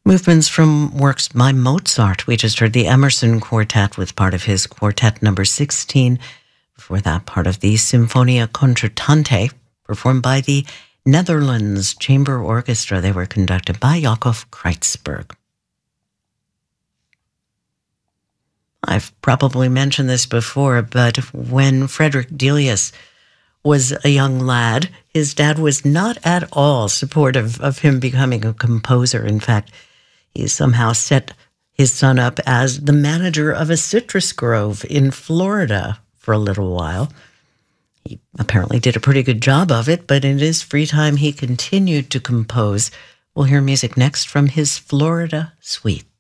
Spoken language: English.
Movements from works by Mozart. We just heard the Emerson Quartet with part of his Quartet number 16. Before that, part of the Sinfonia Concertante, performed by the Netherlands Chamber Orchestra. They were conducted by Jakob Kreitzberg. I've probably mentioned this before, but when Frederick Delius was a young lad, his dad was not at all supportive of him becoming a composer. In fact, he somehow set his son up as the manager of a citrus grove in Florida for a little while. He apparently did a pretty good job of it, but in his free time, he continued to compose. We'll hear music next from his Florida Suite.